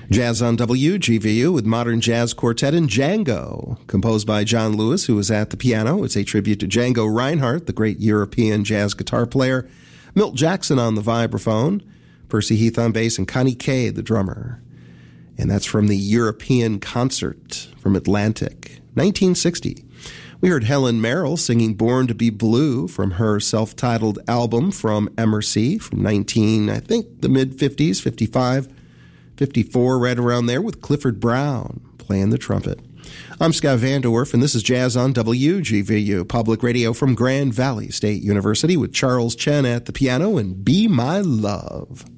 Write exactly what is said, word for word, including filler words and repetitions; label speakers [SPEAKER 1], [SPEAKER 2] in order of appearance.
[SPEAKER 1] Jazz on W G V U with Modern Jazz Quartet and Django, composed by John Lewis, who was at the piano. It's a tribute to Django Reinhardt, the great European jazz guitar player. Milt Jackson on the vibraphone, Percy Heath on bass, and Connie Kay, the drummer. And that's from the European Concert from Atlantic, nineteen sixty. We heard Helen Merrill singing Born to Be Blue from her self-titled album From Emercy from nineteen, I think, the mid-fifties, fifty-five, fifty-four, right around there, with Clifford Brown playing the trumpet. I'm Scott Vanderwerf, and this is Jazz on W G V U, public radio from Grand Valley State University, with Charles Chen at the piano and Be My Love.